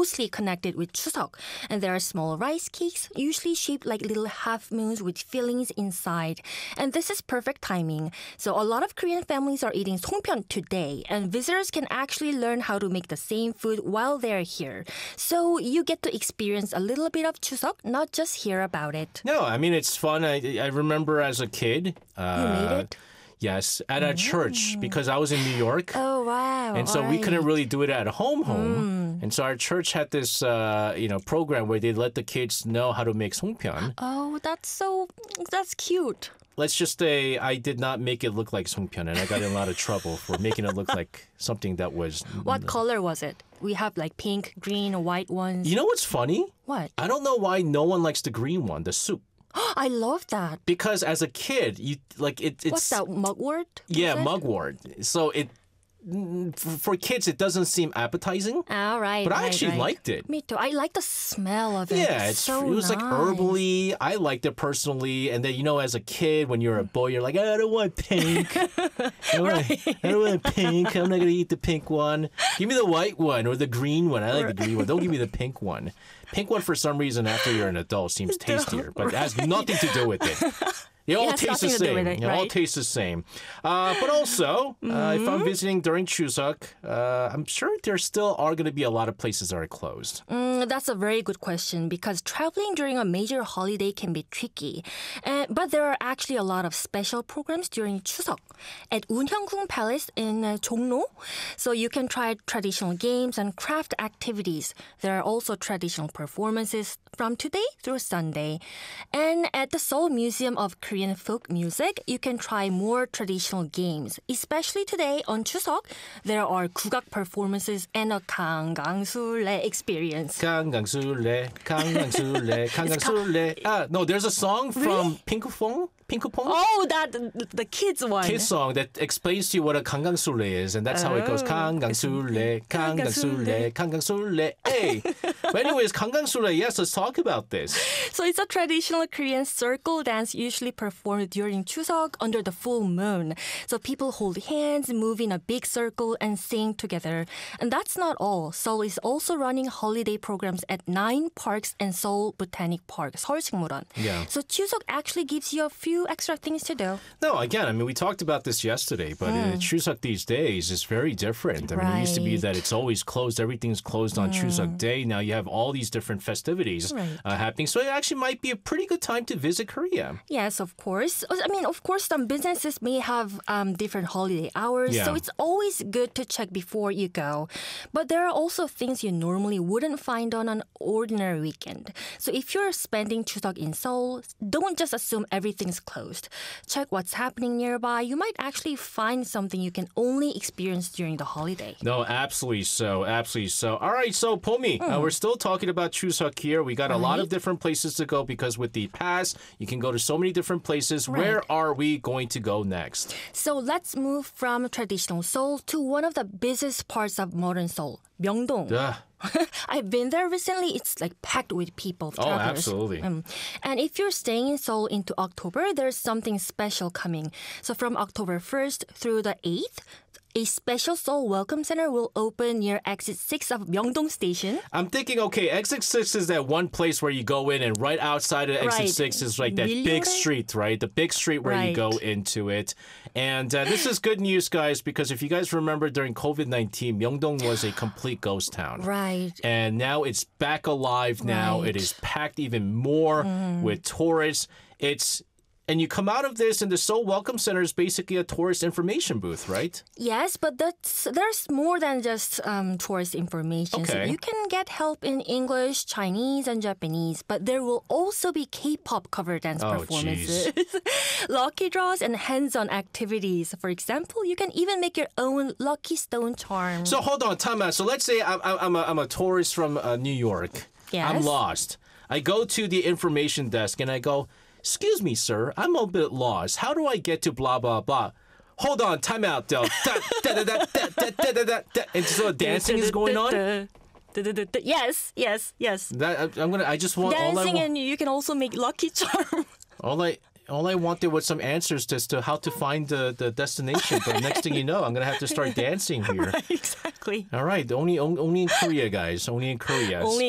closely connected with Chuseok. And there are small rice cakes, usually shaped like little half moons with fillings inside. And this is perfect timing. So a lot of Korean families are eating songpyeon today, and visitors can actually learn how to make the same food while they're here. So you get to experience a little bit of Chuseok, not just hear about it. No, I mean, it's fun. I remember as a kid. You made it? Yes, at a church, because I was in New York. Oh, wow. And so we couldn't really do it at home. And so our church had this, program where they let the kids know how to make songpyeon. Oh, that's cute. Let's just say I did not make it look like songpyeon, and I got in a lot of trouble for making it look like something that was... What color was it? We have like pink, green, white ones. You know what's funny? What? I don't know why no one likes the green one, the soup. I love that. Because as a kid, it's... What's that, mugwort? Yeah, mugwort. So for kids, it doesn't seem appetizing. All right. But I actually liked it. Me too. I like the smell of it. Yeah, it was like herbally. I liked it personally. And then, as a kid, when you're a boy, you're like, I don't want pink. I don't want pink. I'm not going to eat the pink one. Give me the white one or the green one. I like the green one. Don't give me the pink one. Pink one, for some reason, after you're an adult, seems tastier. But it has nothing to do with it. They all taste the same. They all taste the same. But also, if I'm visiting during Chuseok, I'm sure there still are going to be a lot of places that are closed. That's a very good question, because traveling during a major holiday can be tricky. But there are actually a lot of special programs during Chuseok at Unhyanggung Palace in Jongno. So you can try traditional games and craft activities. There are also traditional performances from today through Sunday. And at the Seoul Museum of Korean Folk Music, you can try more traditional games. Especially today on Chuseok, there are 국악 performances and a 강강술래 experience. 강강술래, 강강술래, 강강술래. No, there's a song from Pinkupong. Oh, the kids one. Kids song that explains to you what a 강강술래 is, and that's how it goes. 강강술래, 강강술래, 강강술래. Hey. But anyways, 강강술래, yes, let's talk about this. So it's a traditional Korean circle dance usually performed during Chuseok under the full moon. So people hold hands, move in a big circle, and sing together. And that's not all. Seoul is also running holiday programs at 9 parks and Seoul Botanic Park, 서울식물원. Yeah. So Chuseok actually gives you a few extra things to do. No, again, I mean, we talked about this yesterday, but Chuseok these days is very different. I mean, it used to be that it's always closed. Everything's closed on Chuseok Day. Now you have all these different festivities happening. So it actually might be a pretty good time to visit Korea. Yes, of course. I mean, of course, some businesses may have different holiday hours. So it's always good to check before you go. But there are also things you normally wouldn't find on an ordinary weekend. So if you're spending Chuseok in Seoul, don't just assume everything's closed. Check what's happening nearby. You might actually find something you can only experience during the holiday. No, absolutely so. Absolutely so. All right, so Pomi, we're still talking about Chuseok here. We got a lot of different places to go because with the pass, you can go to so many different places. Right. Where are we going to go next? So let's move from traditional Seoul to one of the busiest parts of modern Seoul, Myeongdong. I've been there recently. It's like packed with people. Travelers. Oh, absolutely. And if you're staying in Seoul into October, there's something special coming. So from October 1st through the 8th, a special Seoul Welcome Center will open near Exit 6 of Myeongdong Station. I'm thinking, okay, Exit 6 is that one place where you go in, and right outside of Exit 6 is like that big street, right? The big street where you go into it. And this is good news, guys, because if you guys remember during COVID-19, Myeongdong was a complete ghost town. Right. And now it's back alive now. It is packed even more with tourists. And you come out of this, and the Seoul Welcome Center is basically a tourist information booth, right? Yes, but there's more than just tourist information. Okay. So you can get help in English, Chinese, and Japanese, but there will also be K-pop cover dance performances, lucky draws, and hands-on activities. For example, you can even make your own lucky stone charm. So hold on, time out. So let's say I'm a tourist from New York. Yes. I'm lost. I go to the information desk, and I go, "Excuse me, sir, I'm a bit lost. How do I get to blah, blah, blah?" Hold on, time out, though. And so dancing is going on? Yes. I just want dancing, and you can also make lucky charm. All I wanted was some answers as to how to find the destination. But next thing you know, I'm gonna have to start dancing here. Right, exactly. All right, only in Korea, guys. Only in Korea. Only